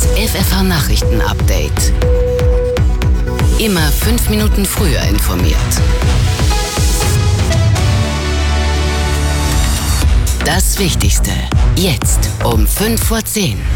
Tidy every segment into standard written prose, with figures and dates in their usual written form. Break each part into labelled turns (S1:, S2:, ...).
S1: FFH-Nachrichten-Update. Immer 5 Minuten früher informiert. Das Wichtigste jetzt um 5:10 Uhr.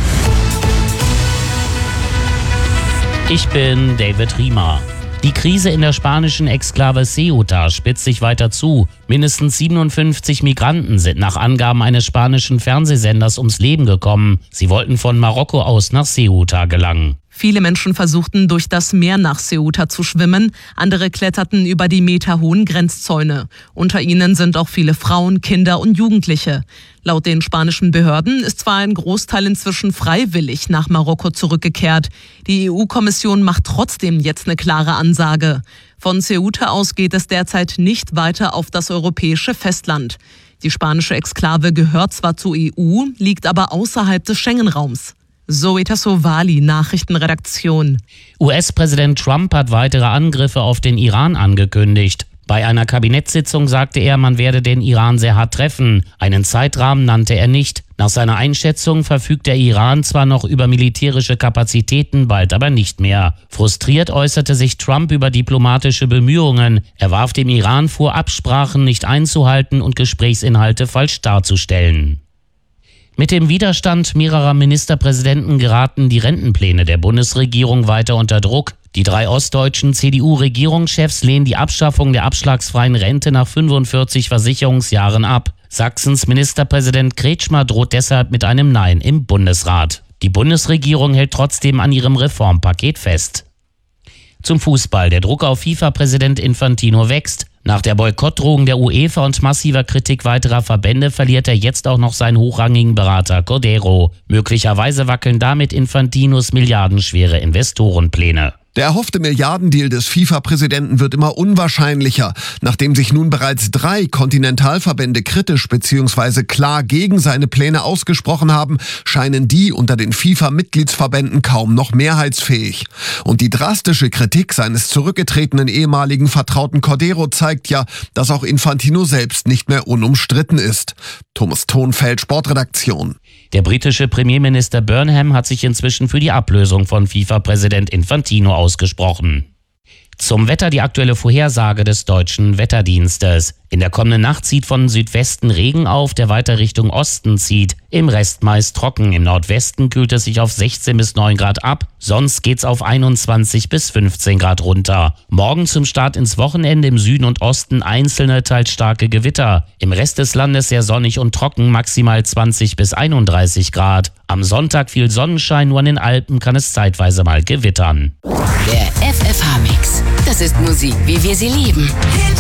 S2: Ich bin David Riemer. Die Krise in der spanischen Exklave Ceuta spitzt sich weiter zu. Mindestens 57 Migranten sind nach Angaben eines spanischen Fernsehsenders ums Leben gekommen. Sie wollten von Marokko aus nach Ceuta gelangen.
S3: Viele Menschen versuchten, durch das Meer nach Ceuta zu schwimmen. Andere kletterten über die meterhohen Grenzzäune. Unter ihnen sind auch viele Frauen, Kinder und Jugendliche. Laut den spanischen Behörden ist zwar ein Großteil inzwischen freiwillig nach Marokko zurückgekehrt. Die EU-Kommission macht trotzdem jetzt eine klare Ansage. Von Ceuta aus geht es derzeit nicht weiter auf das europäische Festland. Die spanische Exklave gehört zwar zur EU, liegt aber außerhalb des Schengen-Raums. Zoe Tassovali, Nachrichtenredaktion.
S2: US-Präsident Trump hat weitere Angriffe auf den Iran angekündigt. Bei einer Kabinettssitzung sagte er, man werde den Iran sehr hart treffen. Einen Zeitrahmen nannte er nicht. Nach seiner Einschätzung verfügt der Iran zwar noch über militärische Kapazitäten, bald aber nicht mehr. Frustriert äußerte sich Trump über diplomatische Bemühungen. Er warf dem Iran vor, Absprachen nicht einzuhalten und Gesprächsinhalte falsch darzustellen. Mit dem Widerstand mehrerer Ministerpräsidenten geraten die Rentenpläne der Bundesregierung weiter unter Druck. Die 3 ostdeutschen CDU-Regierungschefs lehnen die Abschaffung der abschlagsfreien Rente nach 45 Versicherungsjahren ab. Sachsens Ministerpräsident Kretschmer droht deshalb mit einem Nein im Bundesrat. Die Bundesregierung hält trotzdem an ihrem Reformpaket fest. Zum Fußball. Der Druck auf FIFA-Präsident Infantino wächst. Nach der Boykottdrohung der UEFA und massiver Kritik weiterer Verbände verliert er jetzt auch noch seinen hochrangigen Berater Cordero. Möglicherweise wackeln damit Infantinos milliardenschwere Investorenpläne.
S4: Der erhoffte Milliardendeal des FIFA-Präsidenten wird immer unwahrscheinlicher. Nachdem sich nun bereits 3 Kontinentalverbände kritisch bzw. klar gegen seine Pläne ausgesprochen haben, scheinen die unter den FIFA-Mitgliedsverbänden kaum noch mehrheitsfähig. Und die drastische Kritik seines zurückgetretenen ehemaligen Vertrauten Cordero zeigt ja, dass auch Infantino selbst nicht mehr unumstritten ist. Thomas Thonfeld, Sportredaktion.
S2: Der britische Premierminister Burnham hat sich inzwischen für die Ablösung von FIFA-Präsident Infantino ausgesprochen. Zum Wetter die aktuelle Vorhersage des deutschen Wetterdienstes. In der kommenden Nacht zieht von Südwesten Regen auf, der weiter Richtung Osten zieht. Im Rest meist trocken. Im Nordwesten kühlt es sich auf 16 bis 9 Grad ab. Sonst geht's auf 21 bis 15 Grad runter. Morgen zum Start ins Wochenende im Süden und Osten einzelne, teils starke Gewitter. Im Rest des Landes sehr sonnig und trocken, maximal 20 bis 31 Grad. Am Sonntag viel Sonnenschein, nur an den Alpen kann es zeitweise mal gewittern.
S1: Der FFH-Mix. Das ist Musik, wie wir sie lieben.